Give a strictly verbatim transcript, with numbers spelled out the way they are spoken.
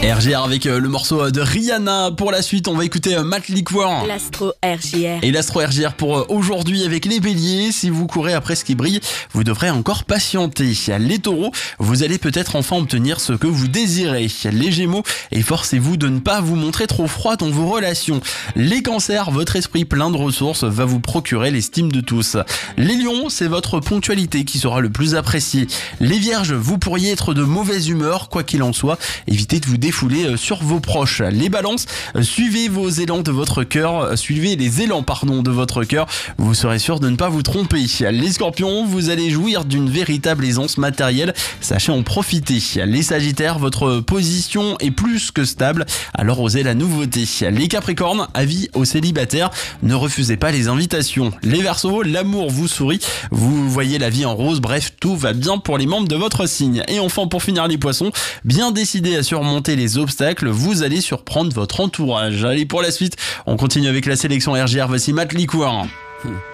R J R avec le morceau de Rihanna. Pour la suite, on va écouter Matt Liquor. L'Astro R J R. Et l'Astro R J R pour aujourd'hui avec les béliers. Si vous courez après ce qui brille, vous devrez encore patienter. Les taureaux, vous allez peut-être enfin obtenir ce que vous désirez. Les gémeaux, efforcez-vous de ne pas vous montrer trop froid dans vos relations. Les cancers, votre esprit plein de ressources va vous procurer l'estime de tous. Les lions, c'est votre ponctualité qui sera le plus appréciée. Les vierges, vous pourriez être de mauvaise humeur, quoi qu'il en soit. Évitez de vous défouler sur vos proches. Les balances, suivez vos élans de votre cœur, suivez les élans pardon de votre cœur, vous serez sûr de ne pas vous tromper. Les scorpions, vous allez jouir d'une véritable aisance matérielle, sachez en profiter. Les sagittaires, votre position est plus que stable, alors osez la nouveauté. Les capricornes, avis aux célibataires, ne refusez pas les invitations. Les verseaux, l'amour vous sourit, vous voyez la vie en rose, bref, tout va bien pour les membres de votre signe. Et enfin, pour finir, les poissons, bien décidés à surmonter les obstacles, vous allez surprendre votre entourage. Allez, pour la suite, on continue avec la sélection R J R, voici Matt Liquor.